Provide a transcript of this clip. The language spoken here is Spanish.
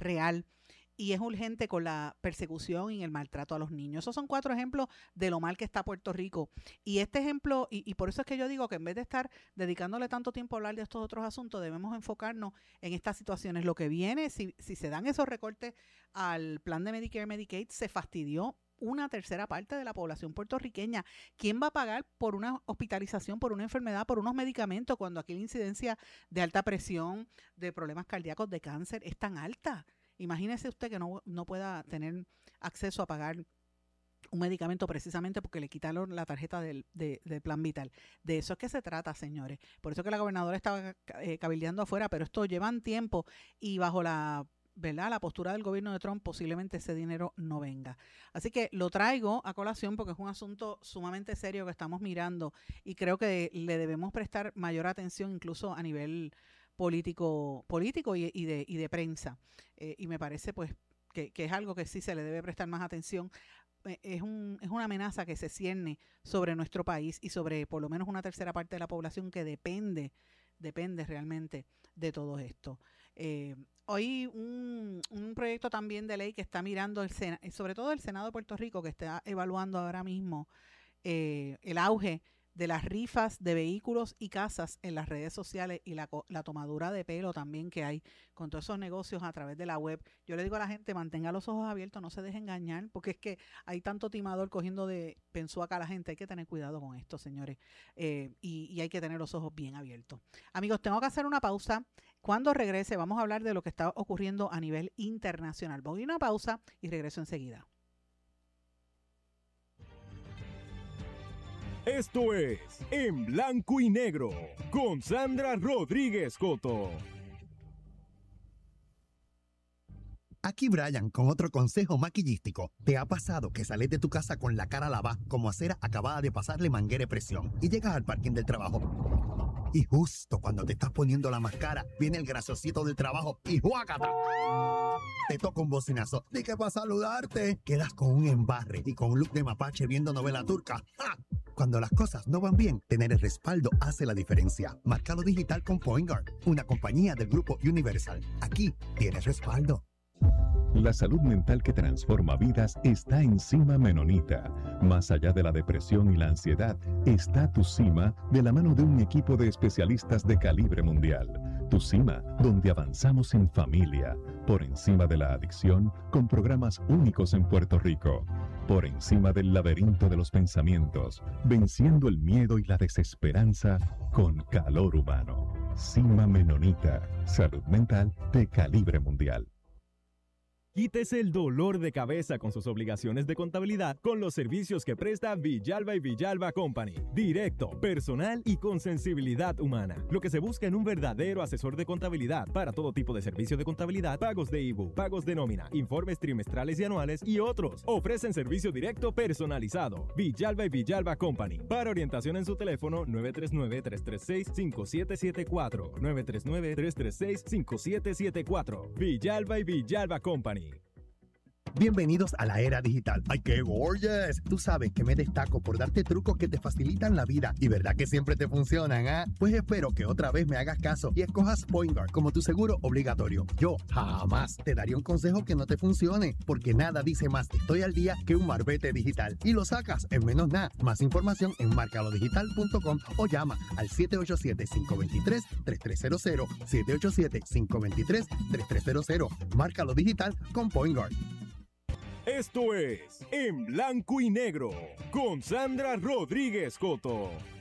real y es urgente con la persecución y el maltrato a los niños. Esos son 4 ejemplos de lo mal que está Puerto Rico. Y este ejemplo, y por eso es que yo digo que en vez de estar dedicándole tanto tiempo a hablar de estos otros asuntos, debemos enfocarnos en estas situaciones. Lo que viene, si se dan esos recortes al plan de Medicare, Medicaid, se fastidió una tercera parte de la población puertorriqueña. ¿Quién va a pagar por una hospitalización, por una enfermedad, por unos medicamentos, cuando aquí la incidencia de alta presión, de problemas cardíacos, de cáncer es tan alta? Imagínese usted que no pueda tener acceso a pagar un medicamento precisamente porque le quitaron la tarjeta del Plan Vital. De eso es que se trata, señores. Por eso que la gobernadora estaba cabildeando afuera, pero esto llevan tiempo y bajo la postura del gobierno de Trump posiblemente ese dinero no venga. Así que lo traigo a colación porque es un asunto sumamente serio que estamos mirando y creo que le debemos prestar mayor atención incluso a nivel político y de prensa. Y me parece pues que es algo que sí se le debe prestar más atención. Es una amenaza que se cierne sobre nuestro país y sobre por lo menos una tercera parte de la población que depende realmente de todo esto. Hoy un proyecto también de ley que está mirando sobre todo el Senado de Puerto Rico, que está evaluando ahora mismo el auge de las rifas de vehículos y casas en las redes sociales y la tomadura de pelo también que hay con todos esos negocios a través de la web. Yo le digo a la gente, mantenga los ojos abiertos, no se deje engañar, porque es que hay tanto timador cogiendo pensó acá la gente. Hay que tener cuidado con esto, señores, y hay que tener los ojos bien abiertos. Amigos, tengo que hacer una pausa. Cuando regrese vamos a hablar de lo que está ocurriendo a nivel internacional. Voy a una pausa y regreso enseguida. Esto es En Blanco y Negro con Sandra Rodríguez Coto. Aquí Brian con otro consejo maquillístico. ¿Te ha pasado que sales de tu casa con la cara lavada como acera acabada de pasarle manguera de presión y llegas al parking del trabajo? Y justo cuando te estás poniendo la máscara, viene el graciosito del trabajo y ¡juácata! Te toca un bocinazo. ¿De qué para saludarte? Quedas con un embarre y con un look de mapache viendo novela turca. ¡Ja! Cuando las cosas no van bien, tener el respaldo hace la diferencia. Márcalo digital con PointGuard, una compañía del grupo Universal. Aquí tienes respaldo. La salud mental que transforma vidas está en Cima Menonita. Más allá de la depresión y la ansiedad, está Tu Cima de la mano de un equipo de especialistas de calibre mundial. Tu Cima, donde avanzamos en familia, por encima de la adicción, con programas únicos en Puerto Rico. Por encima del laberinto de los pensamientos, venciendo el miedo y la desesperanza con calor humano. Cima Menonita, salud mental de calibre mundial. Quítese el dolor de cabeza con sus obligaciones de contabilidad con los servicios que presta Villalba y Villalba Company. Directo, personal y con sensibilidad humana. Lo que se busca en un verdadero asesor de contabilidad para todo tipo de servicio de contabilidad, pagos de IBU, pagos de nómina, informes trimestrales y anuales y otros. Ofrecen servicio directo personalizado. Villalba y Villalba Company. Para orientación en su teléfono 939-336-5774. 939-336-5774. Villalba y Villalba Company. Bienvenidos a la era digital. ¡Ay, qué gorgeous! Tú sabes que me destaco por darte trucos que te facilitan la vida y verdad que siempre te funcionan, ¿ah? Pues espero que otra vez me hagas caso y escojas PointGuard como tu seguro obligatorio. Yo jamás te daría un consejo que no te funcione, porque nada dice más estoy al día que un marbete digital. Y lo sacas en menos nada. Más información en marcalodigital.com o llama al 787-523-3300. 787-523-3300. Márcalo digital con PointGuard. Esto es En Blanco y Negro con Sandra Rodríguez Coto.